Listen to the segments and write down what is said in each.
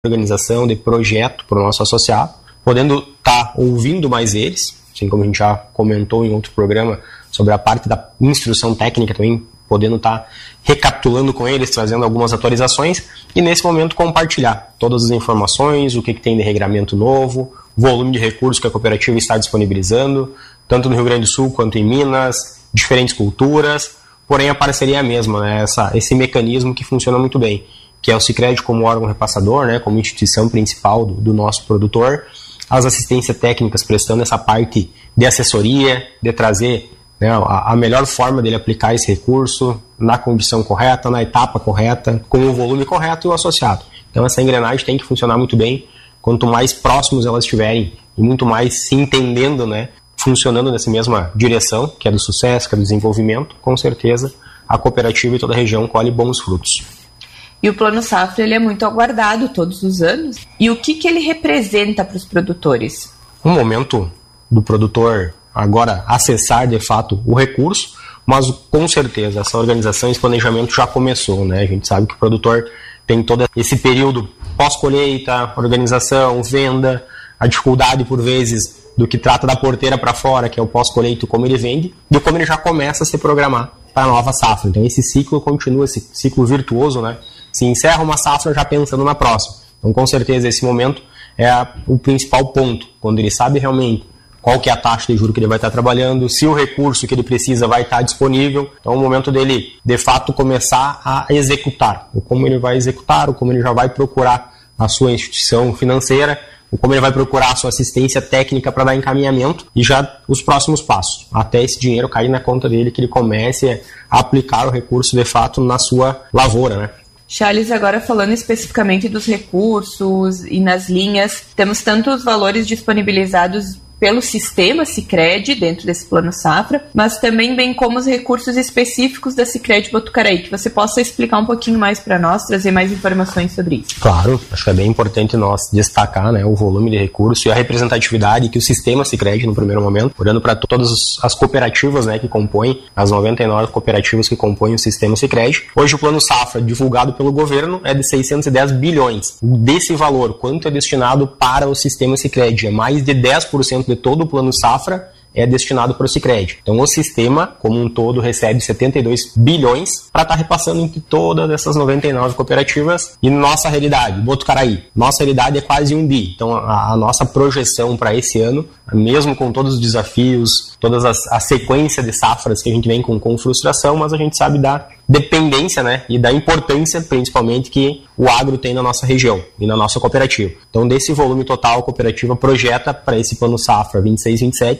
organização, de projeto para o nosso associado, podendo estar ouvindo mais eles, assim como a gente já comentou em outro programa sobre a parte da instrução técnica também, podendo estar recapitulando com eles, trazendo algumas atualizações e nesse momento compartilhar todas as informações, o que tem de regramento novo, o volume de recursos que a cooperativa está disponibilizando, tanto no Rio Grande do Sul quanto em Minas, diferentes culturas, porém a parceria é a mesma, né? Esse mecanismo que funciona muito bem, que é o Sicredi como órgão repassador, né? Como instituição principal do nosso produtor, as assistências técnicas prestando essa parte de assessoria, de trazer, né, a melhor forma dele aplicar esse recurso na condição correta, na etapa correta, com o volume correto e o associado. Então essa engrenagem tem que funcionar muito bem, quanto mais próximos elas estiverem e muito mais se entendendo, né, funcionando nessa mesma direção, que é do sucesso, que é do desenvolvimento, com certeza a cooperativa e toda a região colhe bons frutos. E o Plano Safra ele é muito aguardado todos os anos. E o que ele representa para os produtores? Um momento do produtor agora acessar de fato o recurso, mas com certeza essa organização, esse planejamento já começou, né? A gente sabe que o produtor tem todo esse período pós-colheita, organização, venda, a dificuldade por vezes do que trata da porteira para fora, que é o pós-colheita, como ele vende, e como ele já começa a se programar para a nova safra. Então esse ciclo continua, esse ciclo virtuoso, né? Se encerra uma safra já pensando na próxima. Então com certeza esse momento é o principal ponto, quando ele sabe realmente qual que é a taxa de juros que ele vai estar trabalhando, se o recurso que ele precisa vai estar disponível. Então é o momento dele, de fato, começar a executar. O como ele vai executar, o como ele já vai procurar a sua instituição financeira, o como ele vai procurar a sua assistência técnica para dar encaminhamento e já os próximos passos, até esse dinheiro cair na conta dele, que ele comece a aplicar o recurso, de fato, na sua lavoura, né? Charles, agora falando especificamente dos recursos e nas linhas, temos tanto os valores disponibilizados pelo sistema Sicredi dentro desse Plano Safra, mas também bem como os recursos específicos da Sicredi Botucaraí, que você possa explicar um pouquinho mais para nós, trazer mais informações sobre isso. Claro, acho que é bem importante nós destacar, né, o volume de recursos e a representatividade que o sistema Sicredi, no primeiro momento, olhando para todas as cooperativas, né, que compõem, as 99 cooperativas que compõem o sistema Sicredi. Hoje o Plano Safra, divulgado pelo governo, é de 610 bilhões. Desse valor, quanto é destinado para o sistema Sicredi? É mais de 10% de todo o Plano Safra é destinado para o Sicredi. Então o sistema, como um todo, recebe 72 bilhões para estar repassando entre todas essas 99 cooperativas. E nossa realidade, Botucaraí, nossa realidade é quase 1 bi. Então a nossa projeção para esse ano, mesmo com todos os desafios, todas a sequência de safras que a gente vem com frustração, mas a gente sabe da dependência, né, e da importância, principalmente, que o agro tem na nossa região e na nossa cooperativa. Então, desse volume total, a cooperativa projeta para esse Plano Safra 26-27,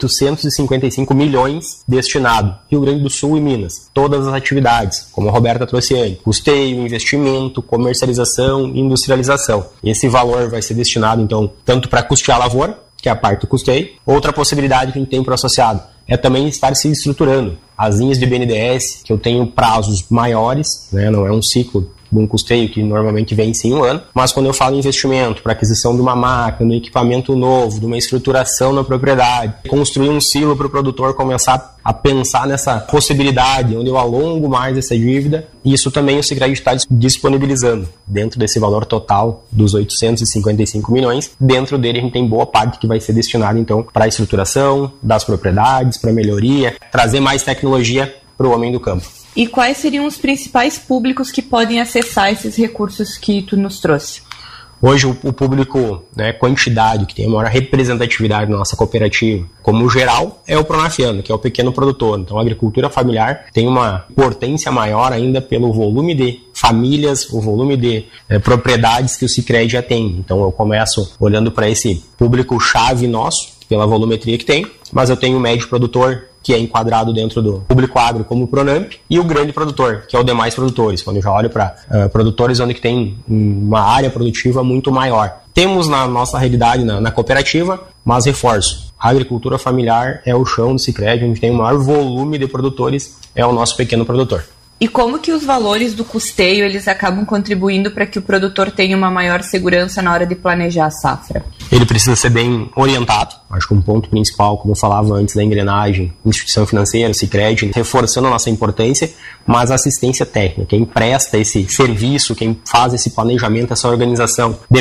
855 milhões destinado Rio Grande do Sul e Minas. Todas as atividades, como a Roberta trouxe antes, custeio, investimento, comercialização e industrialização. Esse valor vai ser destinado, então, tanto para custear a lavoura, que é a parte do custeio. Outra possibilidade que a gente tem para o associado é também estar se estruturando. As linhas de BNDES, que eu tenho prazos maiores, né, não é um ciclo de um custeio que normalmente vence em 1 ano, mas quando eu falo em investimento para aquisição de uma máquina, de um equipamento novo, de uma estruturação na propriedade, construir um silo para o produtor começar a pensar nessa possibilidade, onde eu alongo mais essa dívida, isso também o Sicredi está disponibilizando. Dentro desse valor total dos 855 milhões, dentro dele a gente tem boa parte que vai ser destinada então para a estruturação das propriedades, para melhoria, trazer mais tecnologia para o homem do campo. E quais seriam os principais públicos que podem acessar esses recursos que tu nos trouxe? Hoje o público, né, quantidade, que tem a maior representatividade na nossa cooperativa, como geral, é o pronafiano, que é o pequeno produtor. Então a agricultura familiar tem uma importância maior ainda pelo volume de famílias, o volume de propriedades que o Sicredi já tem. Então eu começo olhando para esse público-chave nosso, pela volumetria que tem, mas eu tenho o médio produtor, que é enquadrado dentro do público agro como o Pronamp, e o grande produtor, que é o demais produtores, quando eu já olho para produtores onde que tem uma área produtiva muito maior. Temos na nossa realidade na cooperativa, mas reforço, a agricultura familiar é o chão do Sicredi, onde tem o maior volume de produtores, é o nosso pequeno produtor. E como que os valores do custeio eles acabam contribuindo para que o produtor tenha uma maior segurança na hora de planejar a safra? Ele precisa ser bem orientado. Acho que um ponto principal, como eu falava antes da engrenagem, instituição financeira, Sicredi, reforçando a nossa importância, mas a assistência técnica, quem presta esse serviço, quem faz esse planejamento, essa organização de